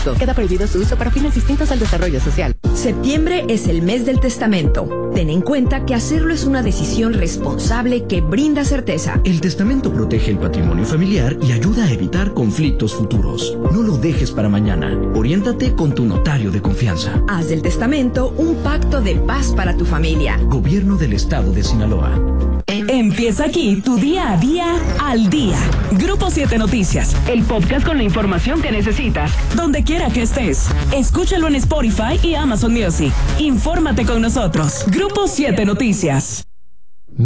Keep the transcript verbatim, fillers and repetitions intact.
Queda prohibido su uso para fines distintos al desarrollo social. Septiembre es el mes del testamento. Ten en cuenta que hacerlo es una decisión responsable que brinda certeza. El testamento protege el patrimonio familiar y ayuda a evitar conflictos futuros. No lo dejes para mañana. Oriéntate con tu notario de confianza. Haz del testamento un pacto de paz para tu familia. Gobierno del Estado de Sinaloa. Empieza aquí tu día a día al día. Grupo siete Noticias, el podcast con la información que necesitas, donde quiera que estés. Escúchalo en Spotify y Amazon Music. Infórmate con nosotros. Grupo siete Noticias.